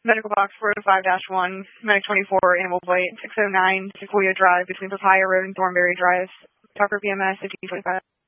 Medical box 405-1, Medic 24, Animal Blight, 609 Sequoia Drive between Papaya Road and Thornberry Drive. Tucker BMS 1525.